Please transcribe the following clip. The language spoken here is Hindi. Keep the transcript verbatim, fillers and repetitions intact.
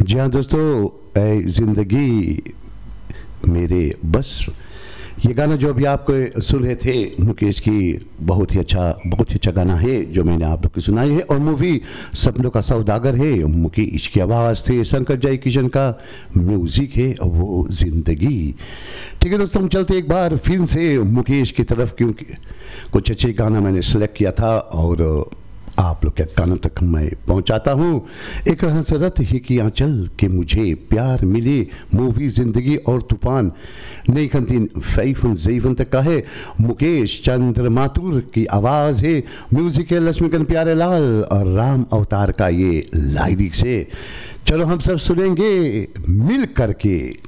जी हाँ दोस्तों, ऐ ज़िंदगी मेरे बस, ये गाना जो अभी आप सुन रहे थे मुकेश की, बहुत ही अच्छा बहुत ही अच्छा गाना है जो मैंने आप लोग को सुनाई है। और मूवी सपनों का सौदागर है। मुकेश की आवाज़ थे, शंकर जय किशन का म्यूज़िक है वो ज़िंदगी। ठीक है दोस्तों, हम चलते एक बार फिर से मुकेश की तरफ, क्योंकि कुछ अच्छे गाना मैंने सेलेक्ट किया था और आप लोग के कानों तक मैं पहुंचाता हूं। एक हसरत ही की आंचल के मुझे प्यार मिले, मूवी ज़िंदगी और तूफान, नई खंतीन फैफन जैफन तक का है। मुकेश चंद्र माथुर की आवाज़ है, म्यूजिक है लक्ष्मीकांत प्यारे लाल और राम अवतार का ये लाइरिक्स है। चलो हम सब सुनेंगे मिल करके।